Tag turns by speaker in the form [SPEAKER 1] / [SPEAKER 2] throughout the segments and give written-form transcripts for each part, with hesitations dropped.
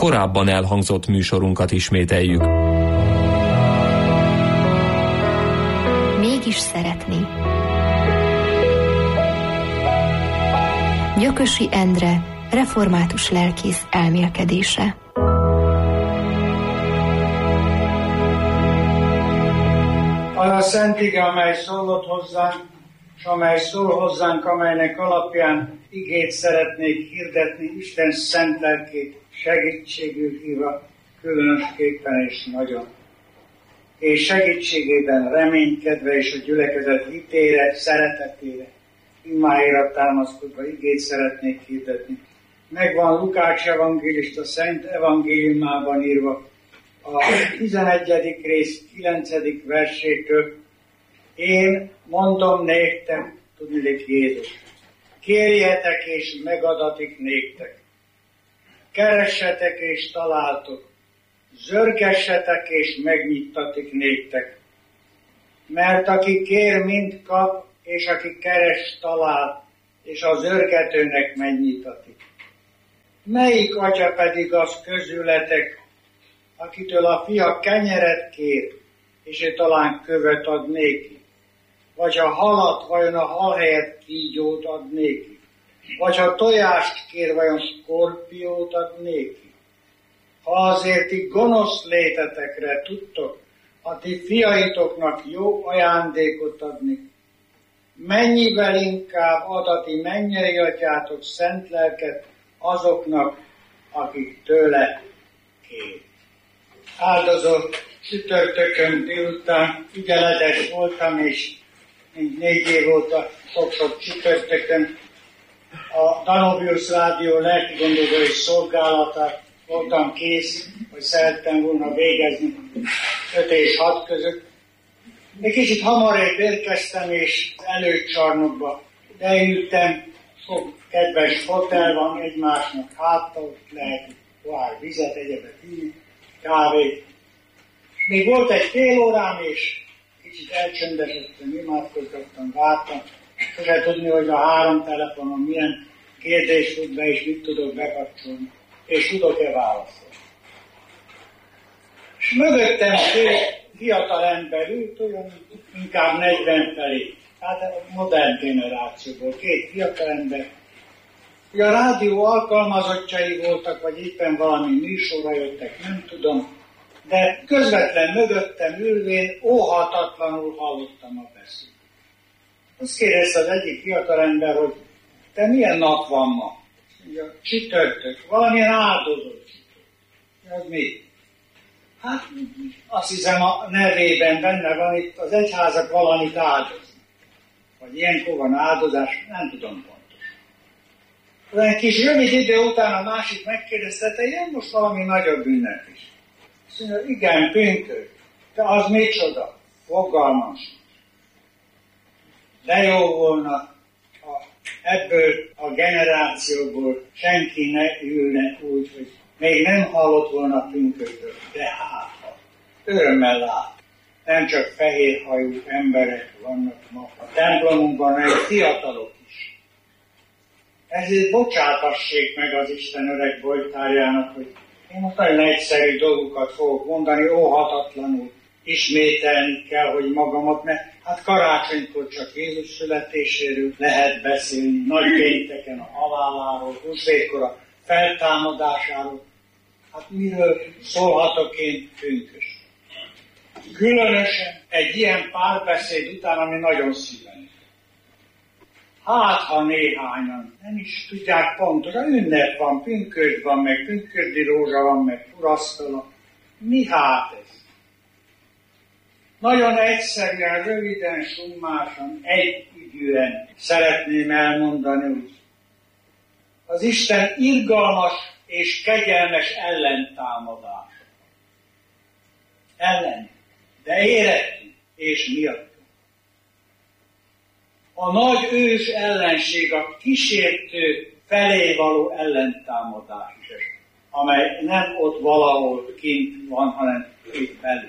[SPEAKER 1] korábban elhangzott műsorunkat ismételjük.
[SPEAKER 2] Mégis szeretni. Gyökösi Endre, református lelkész elmélkedése.
[SPEAKER 3] Az a szent ige, amely szólott hozzánk, és amely szól hozzánk, amelynek alapján igét szeretnék hirdetni, Isten szent lelkét segítségül hívva, különösképpen és nagyon. És segítségében reménykedve és a gyülekezet hitére, szeretetére, imáira támaszkodva igét szeretnék hirdetni. Megvan Lukács evangélista szent evangéliumában írva, a 11. rész 9. versétől: én mondom néktek, tudniillik Jézus, kérjetek és megadatik néktek, keressetek és találtok, zörgessetek és megnyittatik néktek. Mert aki kér, mind kap, és aki keres, talál, és az zörgetőnek megnyitatik. Melyik atya pedig az közületek, akitől a fia kenyeret kér, és ő talán követ ad néki? Vagy ha halat, vajon a hal helyett kígyót ad néki? Vagy ha tojást kér, vajon skorpiót ad néki? Ha azért ti gonosz létetekre tudtok, a ti fiaitoknak jó ajándékot adni, mennyivel inkább ad a ti mennyei atyátok szent lelket azoknak, akik tőle kér. Áldozó csütörtökön délután ügyeletes voltam, és mint 4 év óta sok-sok csütörtökön a Danubius Rádió lelkigondozói szolgálatát voltam kész, hogy szerettem volna végezni 5 és 6 között. Egy kicsit hamarébb érkeztem, és előcsarnokba beültem, sok kedves fotel van egymásnak háttal, lehet pohár vizet, egyebet inni, kávét. Még volt egy fél órám, és kicsit elcsöndesedtem, imádkozgattam, vártam. Sose tudni, hogy a 3 telefonon milyen kérdés fut be, és mit tudok bekapcsolni, és tudok-e válaszolni. És mögöttem 2 fiatal ember ült, olyan inkább 40 felé. Hát a modern generációból 2 fiatal ember. Ugye a rádió alkalmazottjai voltak, vagy éppen valami műsorra jöttek, nem tudom, de közvetlen mögöttem ülvén óhatatlanul hallottam a beszédet. Azt kérdezte az egyik fiatalember, hogy te milyen nap van ma? Mondja, csütörtök, valamilyen áldozó csütörtök. Az mi? Hát azt hiszem a nevében benne van, itt az egyházak valamit áldoznak. Vagy ilyenkor van áldozás, nem tudom pontosan. Olyan kis rövid idő után a másik megkérdezte, te jön most valami nagyobb ünnep is. Azt mondja, igen, pünkösd. De az micsoda? Fogalmas. De jó volna, ha ebből a generációból senki ne ülne úgy, hogy még nem hallott volna pünkösdről, de hát, örömmel lát. Nem csak fehérhajú emberek vannak ma a templomunkban, hanem fiatalok is. Ezért bocsátassék meg az Isten öreg bojtárjának, hogy én most nagyon egyszerű dolgokat fogok mondani, óhatatlanul ismételni kell, hogy magamat, mert hát karácsonykor csak Jézus születéséről lehet beszélni, nagypénteken a haláláról, húsvétkor a feltámadásáról. Hát miről szólhatok én pünkösd? Különösen egy ilyen párbeszéd után, ami nagyon szíven. Hát, ha néhányan nem is tudják pontosan, ünnep van, pünkösd van, meg pünkösdi rózsa van, meg urasztala. Mi hát ez? Nagyon egyszerűen, röviden, summásan, egyidően szeretném elmondani, hogy az Isten irgalmas és kegyelmes ellentámadás. Ellen. De érettünk és miattunk. A nagy ős ellenség, a kísértő felé való ellentámadás is, amely nem ott valahol kint van, hanem itt belül.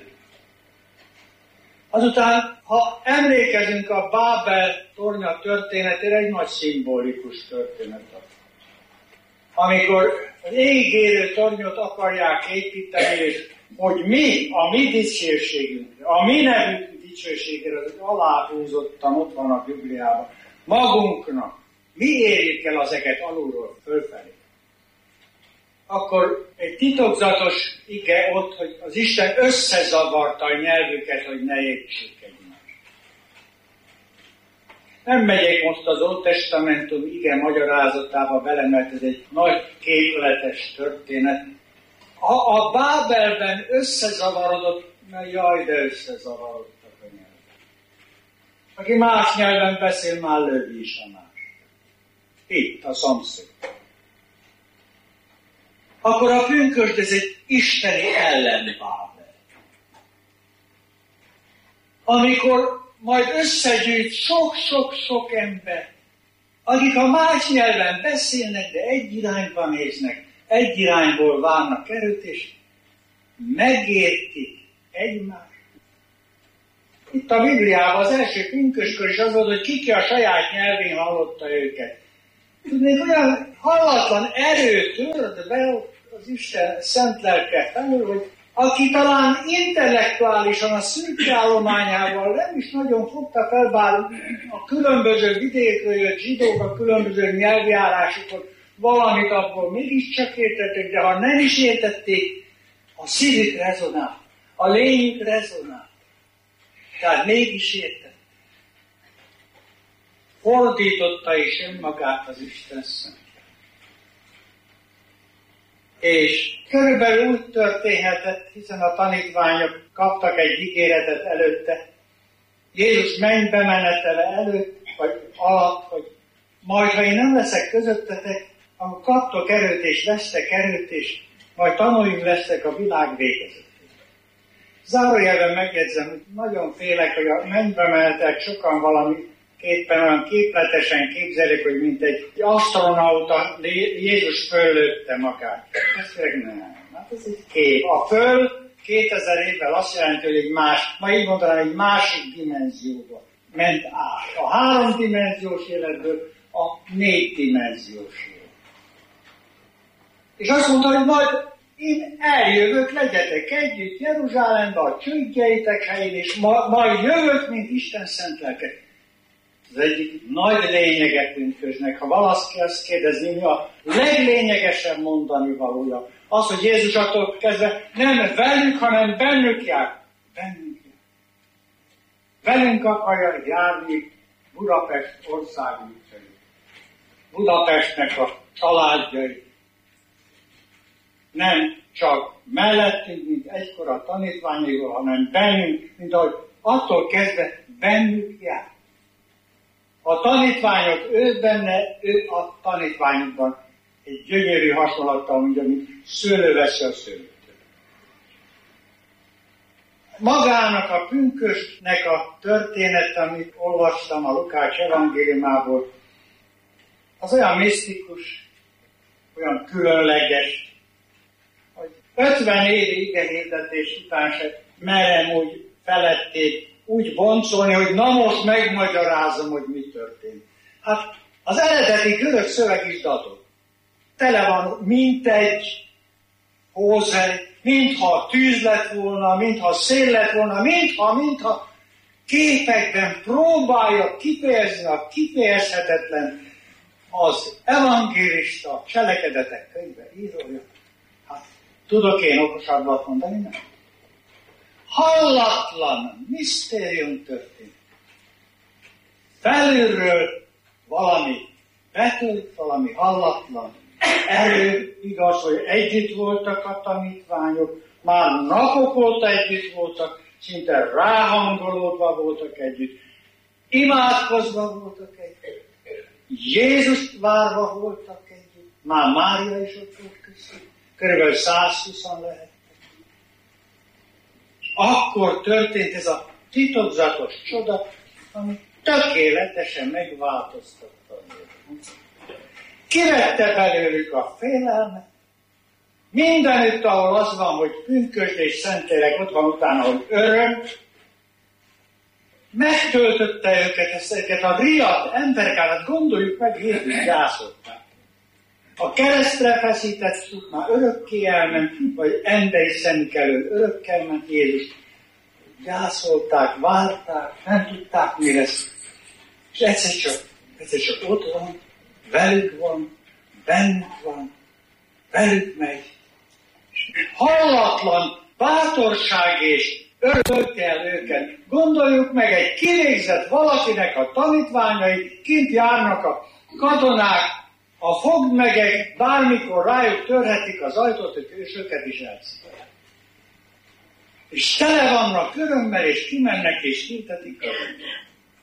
[SPEAKER 3] Azután, ha emlékezünk a Bábel tornya történetére, egy nagy szimbolikus történet. amikor az égig érő tornyot akarják építeni, és hogy mi, a mi dicsőségünkre, a mi nevünk dicsőségére, az aláhúzottan ott van a Bibliában, magunknak, mi érjük el ezeket alulról fölfelé. Akkor egy titokzatos ige ott, hogy az Isten összezavarta a nyelvüket, hogy ne értsék egymást. Nem megyek most az Old Testamentum ige magyarázatába bele, mert ez egy nagy képletes történet. A Bábelben összezavarodott, na jaj, de összezavarodtak a nyelvek. Aki más nyelven beszél, már lövi is a más. Itt, a szomszéd. Akkor a pünkösd, ez egy isteni ellenbábel. Amikor majd összegyűjt sok-sok-sok ember, akik a más nyelven beszélnek, de egy irányba néznek, egy irányból várnak erőt, és megértik egymást. Itt a Bibliában az első pünköskor is az volt, hogy ki a saját nyelvén hallotta őket. Tudnék, olyan hallatlan erő tört be az Isten szent lelke felül, hogy aki talán intellektuálisan a szürkeállományával nem is nagyon fogta fel, bár a különböző vidékről jött zsidók, a különböző nyelvjárásokat valamit abból mégiscsak értették, de ha nem is értették, a szívük rezonál, a lényük rezonál. Tehát mégis értették. Fordította is önmagát az Isten szent. És körülbelül úgy történhetett, hiszen a tanítványok kaptak egy ígéretet előtte, Jézus mennybe menetele előtt, vagy alatt, hogy majd, ha én nem leszek közöttetek, akkor kaptok erőt és vesztek erőt, és majd tanuljuk lesztek a világ végezetén. Zárójelben megjegyzem, hogy nagyon félek, hogy a mennybe menetek sokan valami éppen olyan képletesen képzelik, hogy mint egy asztronauta Jézus föllőtte magát. Ezt meg nem. Hát ez egy kép. A föl 2000 évvel azt jelenti, hogy egy ma így mondanám, egy másik dimenzióba ment át. A 3 dimenziós életből a 4 dimenziós élet. És azt mondta, hogy majd én eljövök, legyetek együtt Jeruzsálembe, a csődjeitek helyén, és majd jövök, mint Isten szent lelke. Az egyik nagy lényege pünkösdnek, ha valaki azt kérdezni, mi a leglényegesebb mondani valója. Az, hogy Jézus attól kezdve nem velük, hanem bennük jár. Bennük jár. Velünk akarja járni Budapest országútjai. Budapestnek a családjai. Nem csak mellettünk, mint egykor a tanítványaival, hanem bennünk, mint ahogy attól kezdve bennük jár. A tanítványok, ő benne, ő a tanítványokban. Egy gyönyörű hasonlattal mondja, mint szőlő veszi a szőlőtől. Magának a pünkösdnek a történet, amit olvastam a Lukács evangéliumából, az olyan misztikus, olyan különleges, hogy 50 évi igehirdetés után se merem úgy felették, úgy boncolni, hogy na most megmagyarázom, hogy mi történt. Hát az eredeti görög szöveg is datott. Tele van mintegy hózely, mintha tűz lett volna, mintha szél lett volna, mintha képekben próbálja kifejezni a kifejezhetetlen az evangélista Cselekedetek könyve írója. Hát tudok én okosabbat mondani, nem? Hallatlan misztérium történt. Felülről valami betölt, valami hallatlan erő, igaz, hogy együtt voltak a tanítványok, már napok óta együtt voltak, szinte ráhangolódva voltak együtt, imádkozva voltak együtt, Jézust várva voltak együtt, már Mária is ott volt köztük, körülbelül 120-an lehet. Akkor történt ez a titokzatos csoda, ami tökéletesen megváltoztatta a életet. Kivette belőlük a félelmet. Mindenütt, ahol az van, hogy pünkösd és szentlélek, ott van utána, hogy öröm. Megtöltötte őket, ezeket a riadt embereket, gondoljuk meg, Jézus gyászolták. A keresztre feszítettük, már örökké elment, vagy emberi szemük elől örökkel ment Jézus. Gyászolták, várták, nem tudták, mi lesz. És egyszer csak ott van, velük van, bennük van, velük megy. És hallatlan bátorság és örökölti el őket. Gondoljuk meg, egy kivégzett valakinek a tanítványai, kint járnak a katonák, a fogdmegek bármikor rájuk törhetik az ajtót, hogy őket is elszívják. És tele vannak örömmel, és kimennek, és hirdetik a ajtót.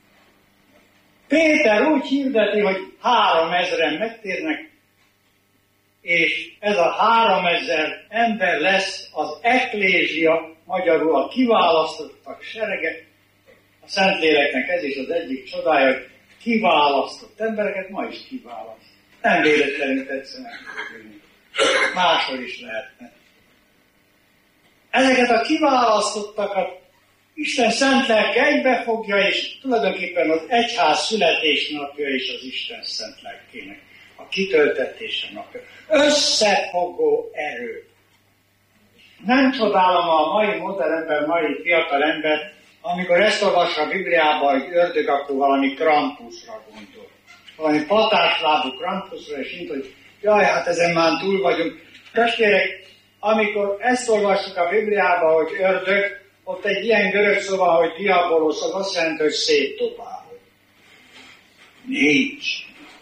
[SPEAKER 3] Péter úgy hirdeti, hogy 3000-en megtérnek, és ez a 3000 ember lesz az eklézsia, magyarul a kiválasztottak serege. A Szentléleknek ez is az egyik csodája, hogy kiválasztott embereket ma is kiválaszt. Nem véletlenül tetszenek. Máshol is lehetne. Ezeket a kiválasztottakat Isten szent lelke egybefogja, és tulajdonképpen az egyház születésnapja és az Isten szent lelkének a kitöltetése napja. Összefogó erő. Nem csodálom a mai modern ember, mai fiatal ember, amikor ezt olvassa a Bibliában, hogy ördög, akkor valami Krampusra gondol. Valami patáslábú Krampusra, és mint, hogy jaj, hát ezen már túl vagyunk. Testvérek, amikor ezt olvassuk a Bibliában, hogy ördög, ott egy ilyen görög szó van, hogy diabolos, az azt jelenti, hogy szétdobáló. Nincs.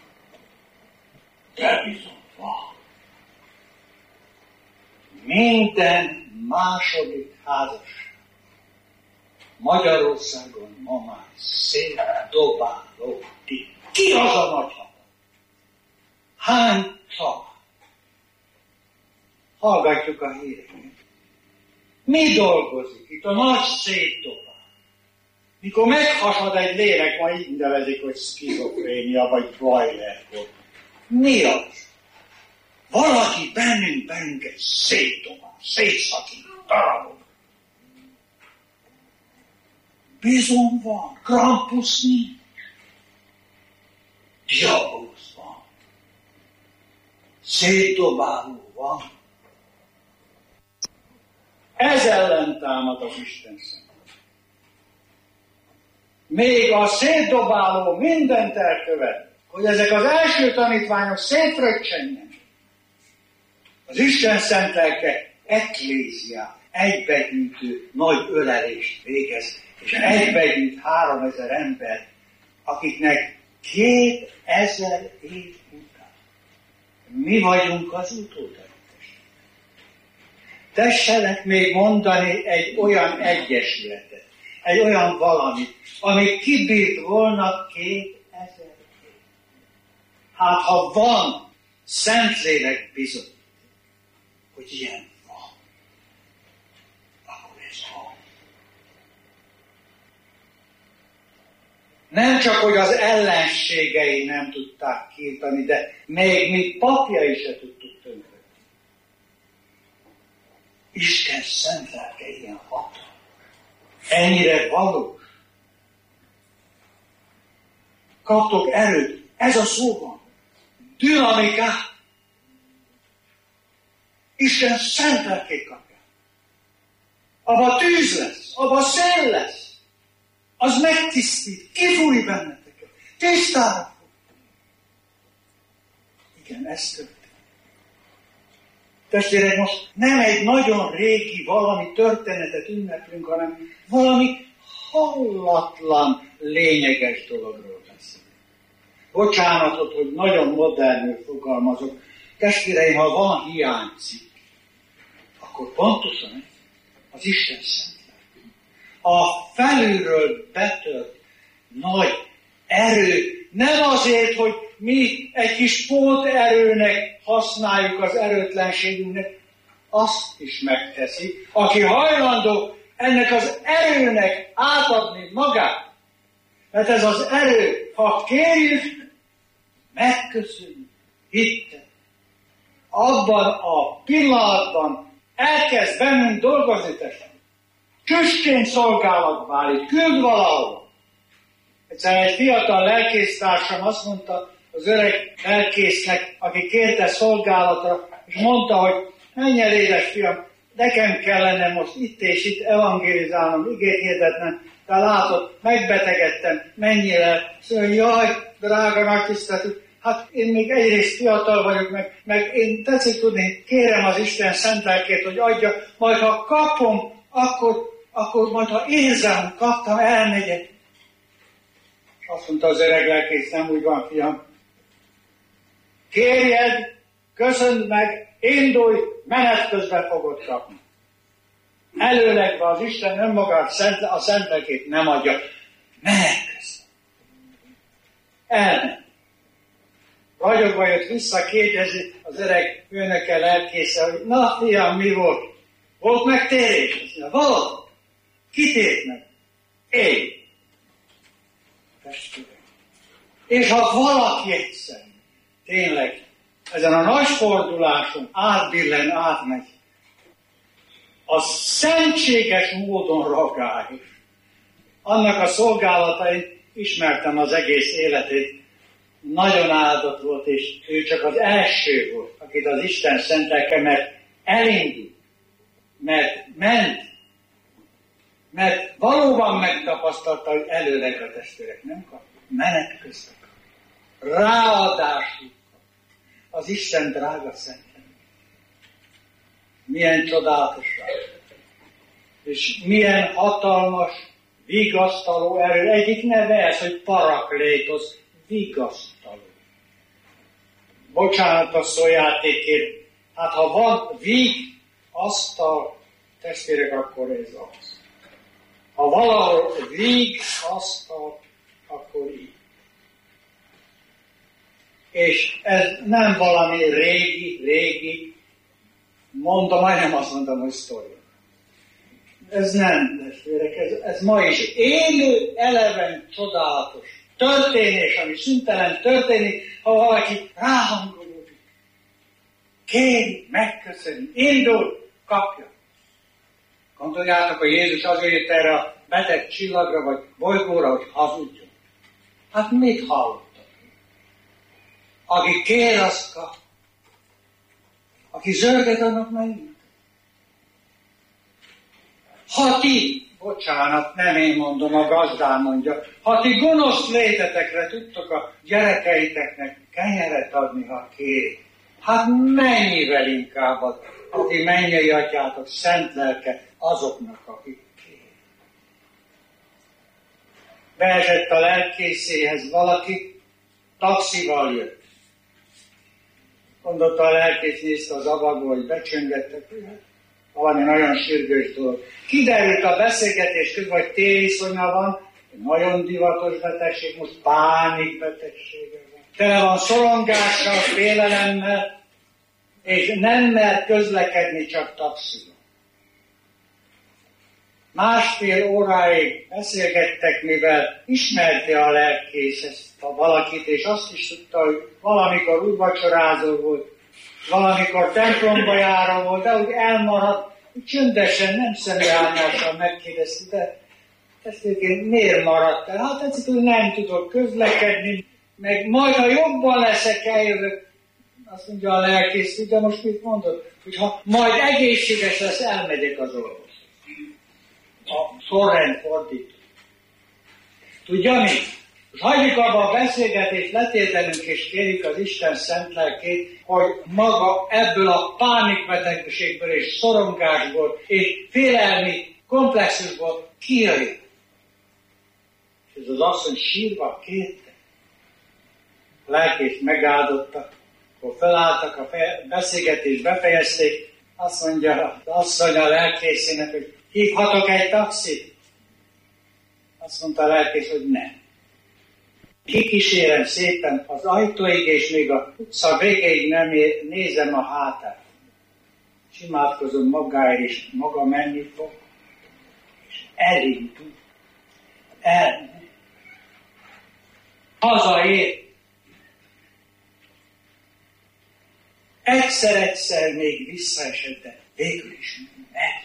[SPEAKER 3] De bizony van. Minden második házasság Magyarországon ma már szétdobáló. Ki az a nagy hatalom? Hány szava? Hallgatjuk a híreket. Mi dolgozik itt a nagy szétdobál? Mikor meghasad egy lélek, ma így nevezik, hogy szkizofrénia vagy bajlerkor. Mi az? Valaki bennünket szétdobál, szétszakít, darabok. Bizony van, Krampus nincs. Diabolus van. Szétdobáló van. Ez ellen támad az Isten szent. Még a szétdobáló mindent elkövet, hogy ezek az első tanítványok szétfröccsenjenek. Az Isten szent lelke ekléziát, egybegyűjtő nagy ölelést végez, és egybegyűjt 3000 ember, akiknek 2000 év után mi vagyunk az utódai. Tessenek még mondani egy olyan egyesületet, egy olyan valamit, ami kibírt volna 2000 év. Hát ha van Szentlélek bizony, hogy ilyen van, akkor ez van. Nem csak, hogy az ellenségei nem tudták kiirtani, de még mi papjai se tudtuk tönkre. Isten szent lelke ilyen hatalmas, ennyire valós. Kaptok erőt, ez a szó van. Dinamikát. Isten szent lelkét kapja. Abba tűz lesz, abba szél lesz. Az megtisztít, kifúj benneteket. Tisztára fog. Igen, ez történt. Testvérek, most nem egy nagyon régi valami történetet ünneplünk, hanem valami hallatlan, lényeges dologról beszélünk. Bocsánatot, hogy nagyon modernül fogalmazok. Testvéreim, ha van hiánycikk, akkor pontosan az Isten szent lelke. A felülről betört nagy erő, nem azért, hogy mi egy kis póterőnek használjuk az erőtlenségünknek, azt is megteszi, aki hajlandó ennek az erőnek átadni magát. Mert ez az erő, ha kérjük, megköszönjük, hittet. Abban a pillanatban elkezd bennünk dolgozni, testvérek. Csüsként szolgálatba állít, küld valahol. Egyszerűen egy fiatal lelkésztársam azt mondta, az öreg lelkésznek, aki kérte szolgálatra, és mondta, hogy menj el, édes fiam, nekem kellene most itt és itt evangélizálnom, igét hirdetnem, de látod, megbetegedtem, menjél el. Szóval, jaj, drága megtiszteltük, hát én még egyrészt fiatal vagyok, meg én tetszik tudni, kérem az Isten szent lelkét, hogy adja, majd ha kapom, akkor majd ha érzem, kaptam, elmegyek. És azt mondta az öreg lelkész, nem úgy van, fiam. Kérjed, köszönd meg, indulj, menet közben fogod kapni. Előlegve az Isten önmagát, a szent lelkét nem adja. Menet közben. Elmegy. Ragyogva jött vissza, kérdezi az öreg főnöke lelkésze, hogy na fiam, mi volt? Volt megtérés? Valami. Kitért meg? Én. És ha valaki egyszer tényleg ezen a nagy forduláson átbillen, átmegy, az szentséges módon ragály. Annak a szolgálatain ismertem az egész életét, nagyon áldott volt, és ő csak az első volt, akit az Isten szent lelke, mert elindult, mert ment, mert valóban megtapasztalta, hogy előleg a testvérek nem kap, menet közben kap. Ráadásul az Isten drága szent lelke. Milyen csodálatos rá. És milyen hatalmas, vigasztaló erő. Egyik neve ez, hogy paraklétosz, vigasztaló. Bocsánat a szójátékért. Hát ha van asztal, testvérek, akkor ez az. Ha valahol asztal, akkor így. És ez nem valami régi, majdnem azt mondtam, hogy sztori. Ez nem, testvérek, ez ma is élő, eleven, csodálatos történés, ami szüntelen történik, ha valaki ráhangolódik. Kéri, megköszöni, indul, kapja. Gondoljátok, hogy Jézus azért jött erre a beteg csillagra, vagy bolygóra, hogy hazudjon. Hát mit hallottak? Aki kér, azt kap. Aki zörget, annak megint. Ha ti, bocsánat, nem én mondom, a gazdám mondja, ha ti gonosz létetekre tudtok a gyerekeiteknek kenyeret adni, ha kér, hát mennyivel inkább ad, aki mennyei atyátok szent lelke azoknak, akik kér. Beesett a lelkészéhez valaki, taxival jött. Mondotta a lelkész, nézte az ablakból, hogy becsöngettek, valami nagyon sürgős dolog. Kiderült a beszélgetés közben, hogy tériszonyra van, nagyon divatos betegség, most pánikbetegsége van. Tele van szorongással, félelemmel, és nem mer közlekedni, csak taxival. Másfél óráig beszélgettek, mivel ismerte a lelkész ezt a valakit, és azt is tudta, hogy valamikor úrvacsorázó volt, valamikor templomba járó volt, de úgy elmaradt, úgy csöndesen, nem személyárnyással megkérdezte, de testvérként miért maradt el? Hát egyszerűen nem tudok közlekedni, meg majd, ha jobban leszek, eljövök. Azt mondja a lelkész, de most mit mondod? Hogy ha majd egészséges lesz, elmegyek az orvoshoz. A sorrend fordít. Tudja mit? Most hagyjuk abba a beszélgetést, letérdelünk és kérjük az Isten szent lelkét, hogy maga ebből a pánikbetegségből és szorongásból és félelmi komplexusból kijöjjön. És ez az asszony sírva kérte. A lelkész megáldotta, akkor felálltak, a beszélgetést befejezték, azt mondja az asszony a lelkészének, hogy hívhatok egy taxit? Azt mondta a lelkész, hogy nem. Kikísérem szépen az ajtóig, és még a utca végéig nem nézem a hátát. És imádkozom magáért, és maga menni fog. És elindul. Elmegy. Hazaér. Egyszer még visszaesett, de végül is megy.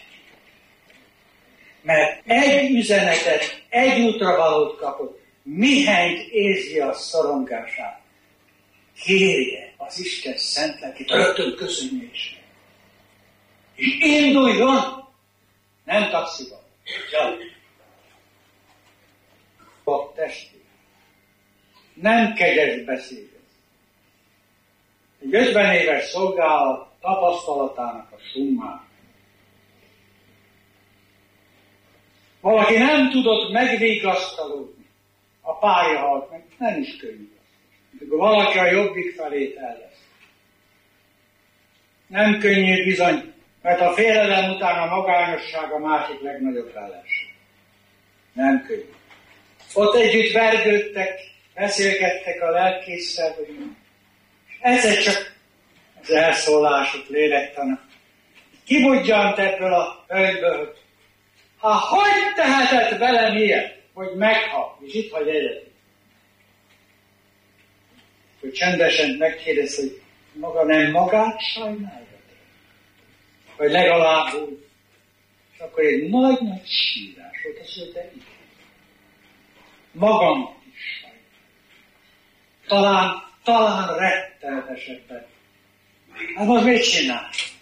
[SPEAKER 3] Mert egy üzenetet, egy útravalót kapott, mihennyt érzi a szorongását. kérje az Isten szent lelkét, rögtön köszönje is. És induljon, nem taxiba, gyalog. A testvér. Nem kegyes beszédez. Egy 50 éves szolgálat tapasztalatának a summán. Valaki nem tudott megvigasztalódni. A párja halt meg, nem is könnyű. Amikor valaki a jobbik felét ellesz. Nem könnyű bizony, mert a félelem után a magányosság a másik legnagyobb ellenség. Nem könnyű. Ott együtt vergődtek, beszélgettek a lelkésszel, hogy egyszer csak az elszólások, lélektana. Kibudjant ebből a hölgyből, hogy tehetett velem ilyet, hogy meghal, és itt hagy egyedül. Hogy csendesen megkérdez, hogy maga nem magát sajnálja? Vagy legalább úgy. És akkor egy nagy-nagy sírás volt, azt mondta, de igen. Magamat is sajnálja. Talán rettenetesebben. Hát most mit csinál?